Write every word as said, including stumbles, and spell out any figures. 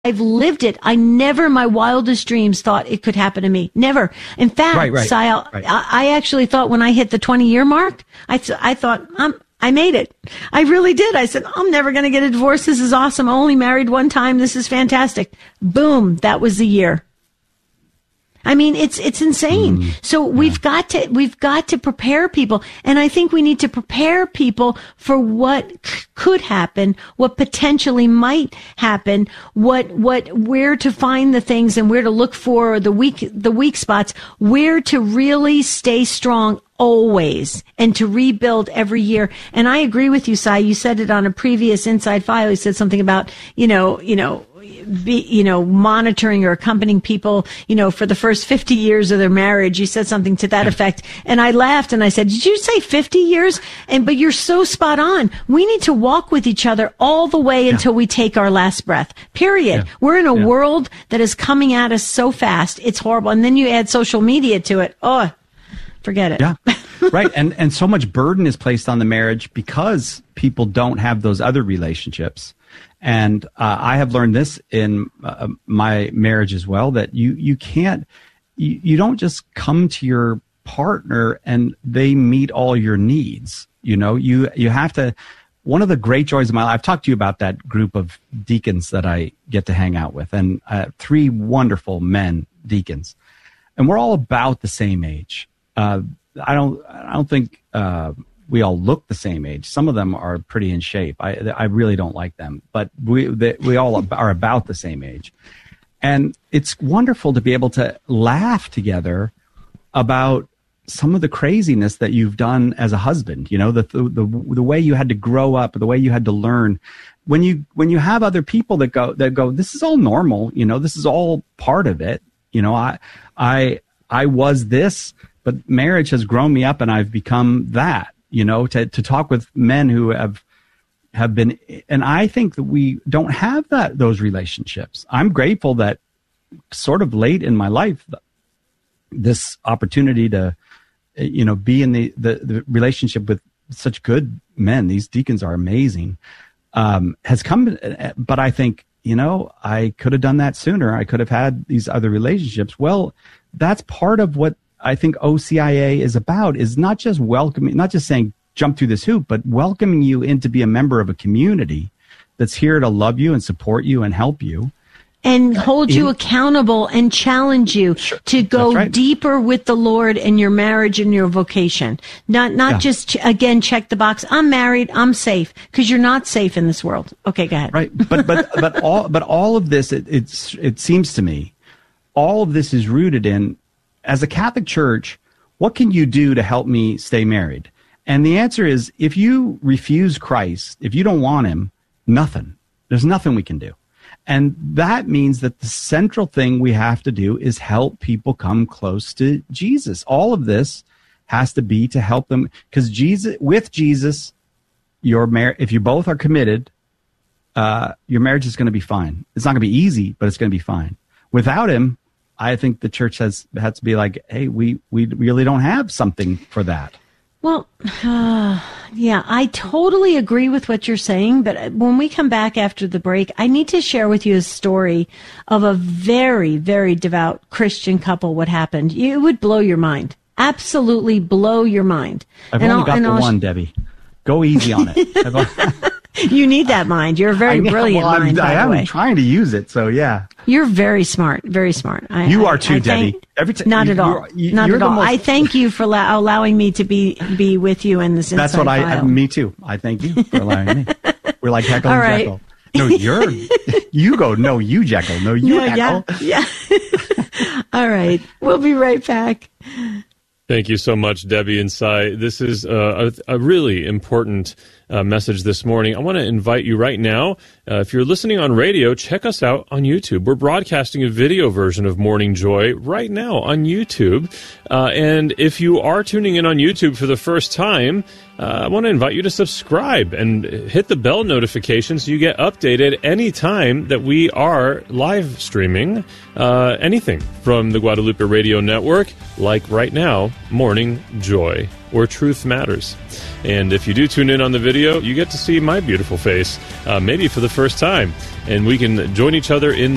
I've lived it. I never in my wildest dreams thought it could happen to me. Never. In fact, right, right, Sile, right. I, I actually thought when I hit the twenty year mark, I, th- I thought, I'm, I made it. I really did. I said, I'm never going to get a divorce. This is awesome. I only married one time. This is fantastic. Boom. That was the year. I mean, it's, it's insane. Mm, so we've yeah. got to, we've got to prepare people. And I think we need to prepare people for what c- could happen, what potentially might happen, what, what, where to find the things and where to look for the weak, the weak spots, where to really stay strong always and to rebuild every year. And I agree with you, Sai. You said it on a previous Inside File. You said something about, you know, you know, be, you know, monitoring or accompanying people, you know, for the first fifty years of their marriage. You said something to that effect. And I laughed and I said, did you say fifty years? And, but you're so spot on. We need to walk with each other all the way yeah. until we take our last breath, period. Yeah. We're in a yeah. world that is coming at us so fast. It's horrible. And then you add social media to it. Oh, forget it. Yeah. Right. And, and so much burden is placed on the marriage because people don't have those other relationships. And uh, I have learned this in uh, my marriage as well, that you, you can't, you, you don't just come to your partner and they meet all your needs. You know, you, you have to, one of the great joys of my life, I've talked to you about that group of deacons that I get to hang out with, and uh, three wonderful men deacons. And we're all about the same age. Uh, I don't, I don't think, uh, we all look the same age. Some of them are pretty in shape. I, I really don't like them, but we, they, we all are about the same age. And it's wonderful to be able to laugh together about some of the craziness that you've done as a husband, you know, the, the, the, the way you had to grow up, the way you had to learn. When you, when you have other people that go, that go, this is all normal, you know, this is all part of it. You know, I, I, I was this, but marriage has grown me up and I've become that. You know, to, to talk with men who have have been, and I think that we don't have that those relationships. I'm grateful that sort of late in my life, this opportunity to, you know, be in the, the, the relationship with such good men, these deacons are amazing, um, has come. But I think, you know, I could have done that sooner. I could have had these other relationships. Well, that's part of what I think O C I A is about, is not just welcoming, not just saying jump through this hoop, but welcoming you in to be a member of a community that's here to love you and support you and help you. And hold uh, you in, accountable and challenge you sure, to go right. deeper with the Lord in your marriage and your vocation. Not, not yeah. just, again, check the box. I'm married. I'm safe, because you're not safe in this world. Okay, go ahead. Right. But, but, but all, but all of this, it, it's, it seems to me, all of this is rooted in, as a Catholic Church, what can you do to help me stay married? And the answer is, if you refuse Christ, if you don't want him, nothing. There's nothing we can do. And that means that the central thing we have to do is help people come close to Jesus. All of this has to be to help them, because Jesus, with Jesus, your mar- if you both are committed, uh, your marriage is going to be fine. It's not going to be easy, but it's going to be fine. Without him, I think the church has had to be like, hey, we, we really don't have something for that. Well, uh, yeah, I totally agree with what you're saying. But when we come back after the break, I need to share with you a story of a very, very devout Christian couple. What happened? It would blow your mind. Absolutely blow your mind. I've and only I'll, got and the I'll one, sh- Debbie. Go easy on it. You need that mind. You're a very know, brilliant well, mind, by I the way. am trying to use it, so yeah. You're very smart, very smart. I, you I, are too, I Debbie. Thank, Every t- not you, at all. You, not at all. Most... I thank you for la- allowing me to be be with you in this. That's Inside what I. File. Uh, me too. I thank you for allowing me. We're like Heckle all and right. Jekyll. No, you're. You go. No, you Jekyll. No, you no, Heckle. Yeah. yeah. All right. We'll be right back. Thank you so much, Debbie and Sai. This is uh, a, a really important uh, message this morning. I want to invite you right now, uh, if you're listening on radio, check us out on YouTube. We're broadcasting a video version of Morning Joy right now on YouTube. Uh, and if you are tuning in on YouTube for the first time, uh, I want to invite you to subscribe and hit the bell notification so you get updated anytime that we are live streaming uh, anything from the Guadalupe Radio Network, like right now, Morning Joy, where truth matters. And if you do tune in on the video, you get to see my beautiful face, uh, maybe for the first time. And we can join each other in